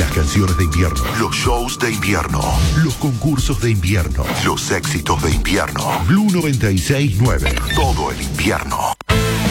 Las canciones de invierno, los shows de invierno, los concursos de invierno, los éxitos de invierno. Blue 96.9. Todo el invierno.